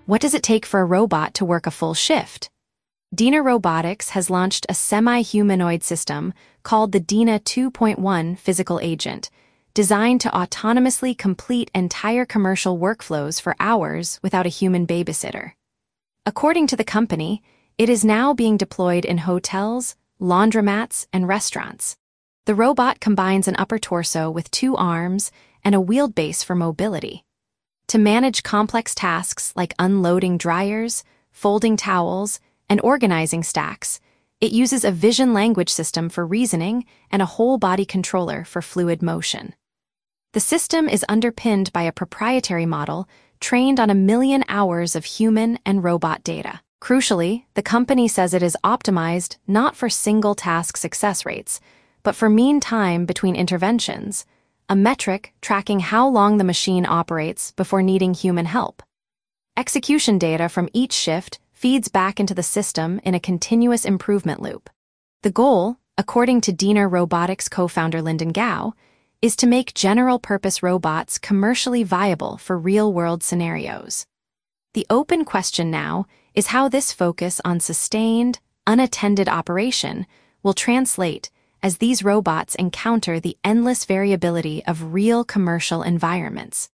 What does it take for a robot to work a full shift? Dina Robotics has launched a semi-humanoid system called the Dina 2.1 physical agent, designed to autonomously complete entire commercial workflows for hours without a human babysitter. According to the company, it is now being deployed in hotels, laundromats, and restaurants. The robot combines an upper torso with 2 arms and a wheeled base for mobility. To manage complex tasks like unloading dryers, folding towels, and organizing stacks, it uses a vision language system for reasoning and a whole-body controller for fluid motion. The system is underpinned by a proprietary model trained on 1 million hours of human and robot data. Crucially, the company says it is optimized not for single-task success rates, but for mean time between interventions, a metric tracking how long the machine operates before needing human help. Execution data from each shift feeds back into the system in a continuous improvement loop. The goal, according to Dina Robotics co-founder Lyndon Gao, is to make general-purpose robots commercially viable for real-world scenarios. The open question now is how this focus on sustained, unattended operation will translate as these robots encounter the endless variability of real commercial environments.